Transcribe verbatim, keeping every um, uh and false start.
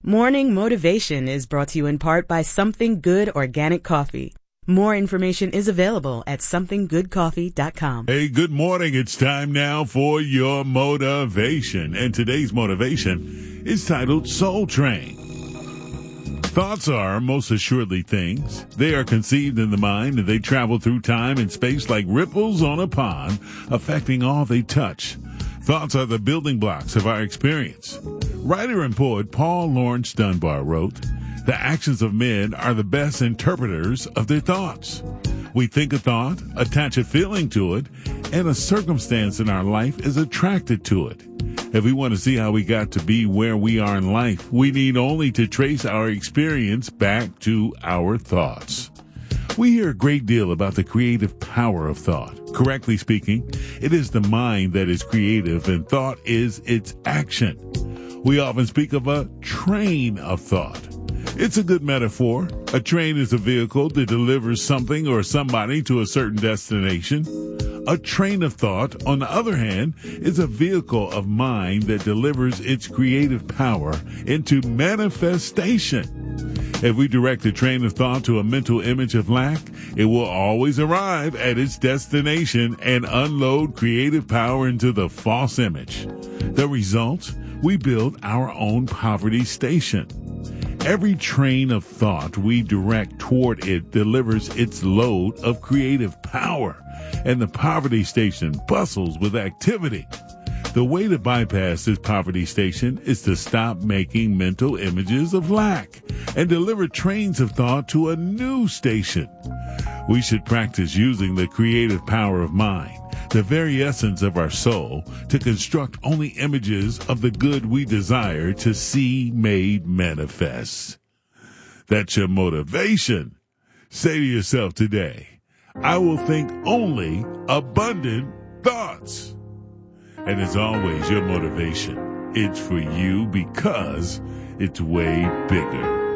Morning Motivation is brought to you in part by Something Good Organic Coffee. More information is available at something good coffee dot com. Hey, good morning. It's time now for your motivation. And today's motivation is titled Soul Train. Thoughts are most assuredly things. They are conceived in the mind and they travel through time and space like ripples on a pond, affecting all they touch. Thoughts are the building blocks of our experience. Writer and poet Paul Laurence Dunbar wrote, "The actions of men are the best interpreters of their thoughts. We think a thought, attach a feeling to it, and a circumstance in our life is attracted to it. If we want to see how we got to be where we are in life, we need only to trace our experience back to our thoughts." We hear a great deal about the creative power of thought. Correctly speaking, it is the mind that is creative and thought is its action. We often speak of a train of thought. It's a good metaphor. A train is a vehicle that delivers something or somebody to a certain destination. A train of thought, on the other hand, is a vehicle of mind that delivers its creative power into manifestation. If we direct a train of thought to a mental image of lack, it will always arrive at its destination and unload creative power into the false image. The result? We build our own poverty station. Every train of thought we direct toward it delivers its load of creative power, and the poverty station bustles with activity. The way to bypass this poverty station is to stop making mental images of lack and deliver trains of thought to a new station. We should practice using the creative power of mind, the very essence of our soul, to construct only images of the good we desire to see made manifest. That's your motivation. Say to yourself today, I will think only abundant thoughts. And as always, your motivation, it's for you because it's way bigger.